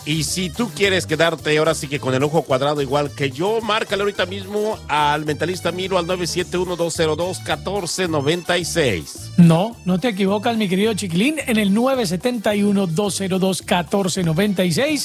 Y si tú quieres quedarte ahora sí que con el ojo cuadrado igual que yo, márcale ahorita mismo al mentalista Milo al 971-202-1496. No te equivocas, mi querido Chiquilín, en el 971-202-1496,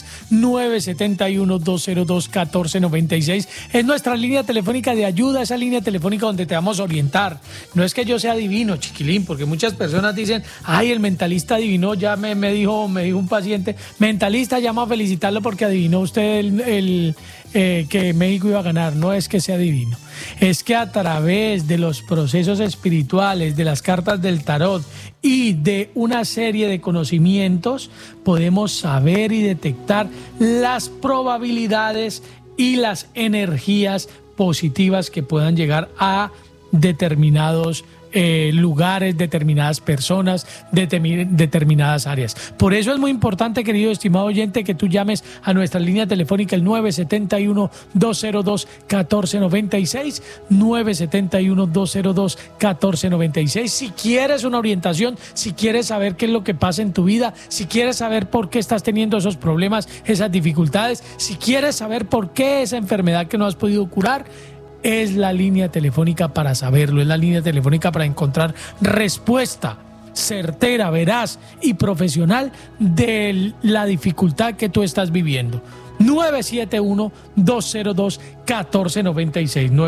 971-202-1496. Es nuestra línea telefónica de ayuda, esa línea telefónica donde te vamos a orientar. No es que yo sea divino, Chiquilín, porque muchas personas dicen, ay, el mentalista adivinó, ya me dijo un paciente, mentalista, llama a felicitarlo porque adivinó usted que México iba a ganar. No es que sea divino, es que a través de los procesos espirituales, de las cartas del tarot y de una serie de conocimientos podemos saber y detectar las probabilidades y las energías positivas que puedan llegar a determinados lugares, determinadas personas, determinadas áreas. Por eso es muy importante, querido estimado oyente, que tú llames a nuestra línea telefónica el 971-202-1496, 971-202-1496. Si quieres una orientación, si quieres saber qué es lo que pasa en tu vida, si quieres saber por qué estás teniendo esos problemas, esas dificultades, si quieres saber por qué esa enfermedad que no has podido curar, es la línea telefónica para saberlo, es la línea telefónica para encontrar respuesta certera, veraz y profesional de la dificultad que tú estás viviendo. 971-202-1496,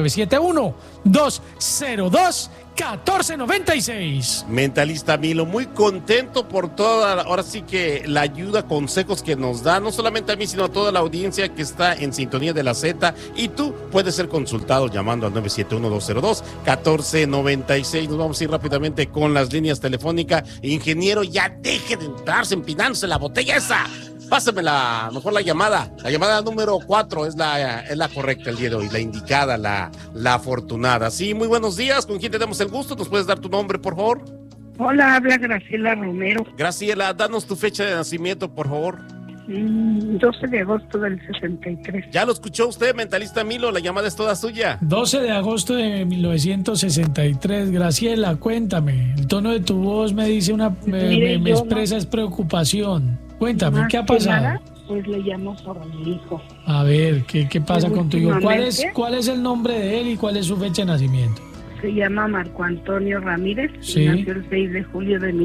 971-202-1496. Mentalista Milo, muy contento por toda, ahora sí que la ayuda, consejos que nos da, no solamente a mí, sino a toda la audiencia que está en sintonía de la Z. Y tú puedes ser consultado llamando al 971-202-1496. Nos vamos a ir rápidamente con las líneas telefónicas. Ingeniero, ya deje de entrarse empinándose la botella esa. Pásame mejor la llamada. La llamada número 4 es la correcta el día de hoy, la indicada, la afortunada. Sí, muy buenos días. ¿Con quién tenemos el gusto? ¿Nos puedes dar tu nombre, por favor? Hola, habla Graciela Romero. Graciela, danos tu fecha de nacimiento, por favor. 12 de agosto del 63. ¿Ya lo escuchó usted, mentalista Milo? La llamada es toda suya. 12 de agosto de 1963. Graciela, cuéntame. El tono de tu voz me dice me expresa es preocupación. Cuéntame, ¿qué ha pasado? Nada, pues le llamo sobre mi hijo. A ver, ¿qué pasa con tu hijo? ¿Cuál es el nombre de él y cuál es su fecha de nacimiento? Se llama Marco Antonio Ramírez. Sí. Y nació el 6 de julio de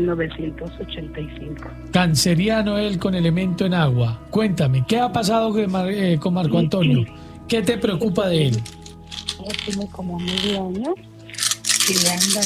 1985. Canceriano él, con elemento en agua. Cuéntame, ¿qué ha pasado con Marco Antonio? ¿Qué te preocupa de él? Ya tiene como medio año que anda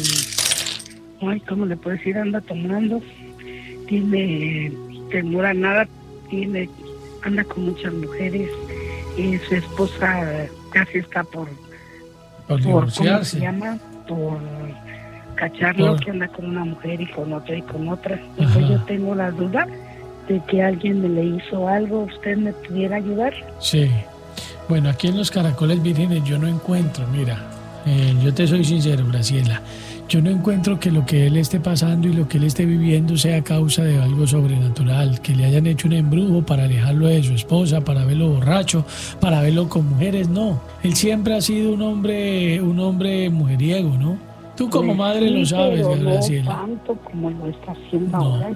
¿cómo le puedo decir? Anda tomando. Tiene temor a nada, anda con muchas mujeres. Su esposa casi está por divorciarse. ¿Cómo se llama? Por cacharlo, que anda con una mujer y con otra y con otra. Entonces yo tengo la duda de que alguien me le hizo algo. ¿Usted me pudiera ayudar? Sí. Bueno, aquí en los Caracoles Vírgenes yo no encuentro, mira, yo te soy sincero, Graciela, yo no encuentro que lo que él esté pasando y lo que él esté viviendo sea causa de algo sobrenatural, que le hayan hecho un embrujo para alejarlo de su esposa, para verlo borracho, para verlo con mujeres. No, él siempre ha sido un hombre mujeriego, ¿no? Tú como madre lo sabes, Graciela. No tanto como lo está haciendo no, ahora.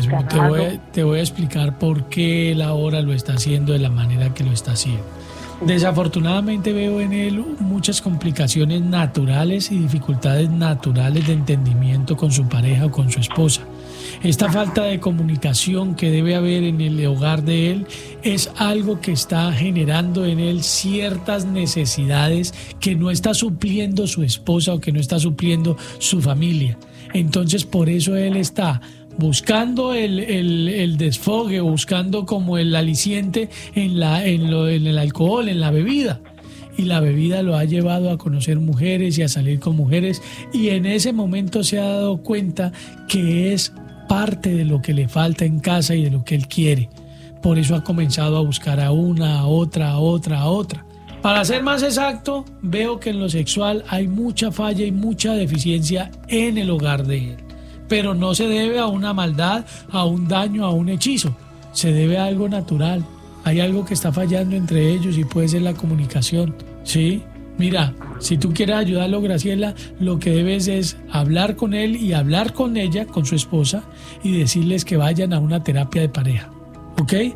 te voy a explicar por qué él ahora lo está haciendo de la manera que lo está haciendo. Desafortunadamente veo en él muchas complicaciones naturales y dificultades naturales de entendimiento con su pareja o con su esposa. Esta falta de comunicación que debe haber en el hogar de él es algo que está generando en él ciertas necesidades que no está supliendo su esposa o que no está supliendo su familia. Entonces por eso él está buscando el desfogue, buscando como el aliciente en el alcohol, en la bebida. Y la bebida lo ha llevado a conocer mujeres y a salir con mujeres. Y en ese momento se ha dado cuenta que es parte de lo que le falta en casa y de lo que él quiere. Por eso ha comenzado a buscar a una, a otra. Para ser más exacto, veo que en lo sexual hay mucha falla y mucha deficiencia en el hogar de él. Pero no se debe a una maldad, a un daño, a un hechizo. Se debe a algo natural. Hay algo que está fallando entre ellos y puede ser la comunicación. ¿Sí? Mira, si tú quieres ayudarlo, Graciela, lo que debes es hablar con él y hablar con ella, con su esposa, y decirles que vayan a una terapia de pareja. ¿Ok?